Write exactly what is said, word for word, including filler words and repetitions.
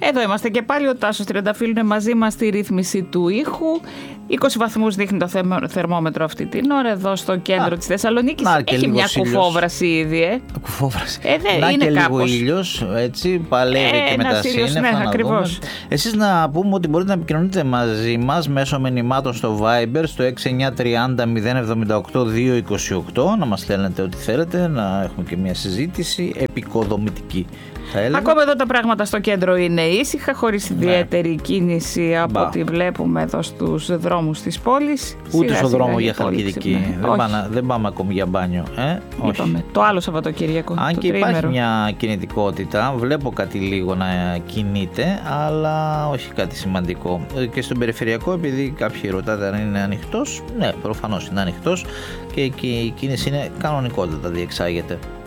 Εδώ είμαστε και πάλι. Ο Τάσος Τριανταφύλλου είναι μαζί μας στη ρύθμιση του ήχου. είκοσι βαθμούς δείχνει το θερμόμετρο αυτή την ώρα εδώ στο κέντρο Α, της Θεσσαλονίκης. Έχει μια κουφόβραση ήδη. Ε. Κουφόβραση. Ε, δε, να είναι και κάπως. λίγο ήλιος, έτσι, παλεύει ε, και με τα σύννεφα. Ναι, να ακριβώς. Εσείς να πούμε ότι μπορείτε να επικοινωνείτε μαζί μας μέσω μηνυμάτων στο Viber στο έξι εννιά τριάντα μηδέν εβδομήντα οκτώ διακόσια είκοσι οκτώ, να μας στέλνετε ό,τι θέλετε, να έχουμε και μια συζήτηση επικοδομητική. Ακόμα εδώ τα πράγματα στο κέντρο είναι ήσυχα, χωρίς ιδιαίτερη ναι. κίνηση από ό,τι βλέπουμε εδώ στους δρόμους της πόλης. Ούτε σιγά, στο σιγά, δρόμο για Χαλκιδική. Δεν, πάνε, δεν πάμε ακόμη για μπάνιο. Ε? Είπαμε, το άλλο Σαββατοκύριακο. Αν το και τριήμερο. Υπάρχει μια κινητικότητα, βλέπω κάτι λίγο να κινείται, αλλά όχι κάτι σημαντικό. Και στον περιφερειακό, επειδή κάποιοι ρωτάτε αν είναι ανοιχτός, ναι, προφανώς είναι ανοιχτός και η κίνηση είναι κανονικότατα, διεξάγεται.